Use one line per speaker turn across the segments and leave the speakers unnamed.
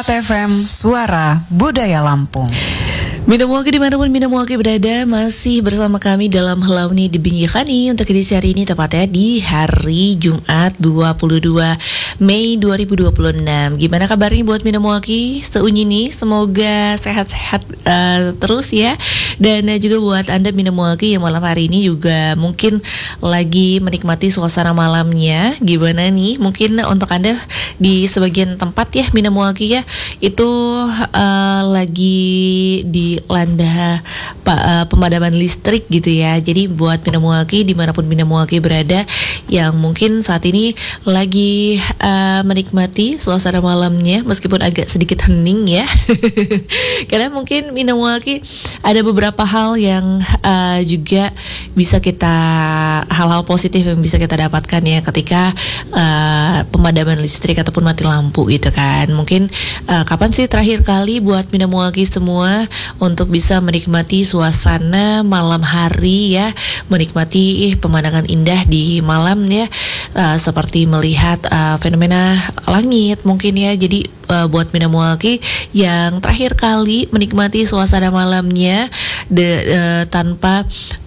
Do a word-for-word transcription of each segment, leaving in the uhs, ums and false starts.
empat F M, Suara Budaya Lampung.
Minamwaki dimanapun Minamwaki berada, masih bersama kami dalam Helauni di Bingyakani untuk edisi hari ini, tepatnya di hari Jumat dua puluh dua Mei dua ribu dua puluh enam. Gimana kabarnya buat Minamwaki seunyi nih? Semoga sehat-sehat uh, terus ya. Dan uh, juga buat Anda Minamwaki yang malam hari ini juga mungkin lagi menikmati suasana malamnya. Gimana nih? Mungkin untuk Anda di sebagian tempat ya Minamwaki ya, itu uh, lagi di landa pa, uh, pemadaman listrik gitu ya. Jadi buat Minamwaki dimanapun Minamwaki berada yang mungkin saat ini lagi uh, menikmati suasana malamnya meskipun agak sedikit hening ya. Karena mungkin Minamwaki ada beberapa hal yang uh, juga bisa kita hal-hal positif yang bisa kita dapatkan ya ketika uh, pemadaman listrik ataupun mati lampu gitu kan. Mungkin uh, kapan sih terakhir kali buat Minamwaki semua untuk bisa menikmati suasana malam hari ya, menikmati eh, pemandangan indah di malam ya, uh, seperti melihat uh, fenomena langit mungkin ya. Jadi uh, buat Minamwaki yang terakhir kali menikmati suasana malamnya de, uh, tanpa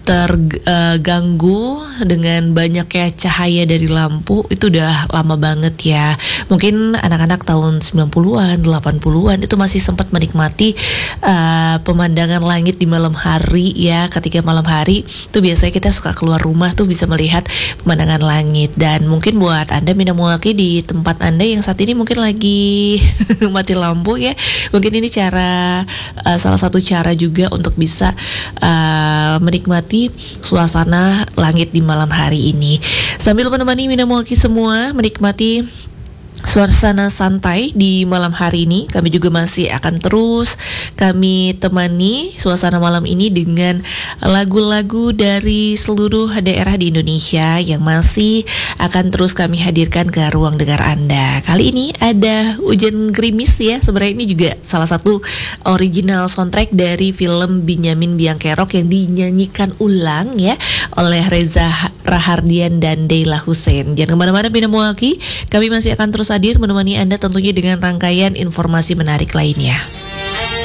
terganggu uh, dengan banyaknya cahaya dari lampu, itu udah lama banget ya. Mungkin anak-anak tahun sembilan puluhan, delapan puluhan itu masih sempat menikmati uh, pemandangan langit di malam hari ya. Ketika malam hari tuh biasanya kita suka keluar rumah tuh bisa melihat pemandangan langit. Dan mungkin buat Anda Minamwaki di tempat Anda yang saat ini mungkin lagi mati lampu ya, mungkin ini cara uh, salah satu cara juga untuk bisa uh, menikmati suasana langit di malam hari ini sambil menemani Minamwaki semua menikmati suasana santai di malam hari ini. Kami juga masih akan terus kami temani suasana malam ini dengan lagu-lagu dari seluruh daerah di Indonesia yang masih akan terus kami hadirkan ke ruang dengar Anda. Kali ini ada Hujan Gerimis ya. Sebenarnya ini juga salah satu original soundtrack dari film Benyamin Biangkerok yang dinyanyikan ulang ya oleh Reza Rahardian dan Deila Hussein. Jangan kemana-mana Minamwaki, kami masih akan terus hadir menemani Anda tentunya dengan rangkaian informasi menarik lainnya.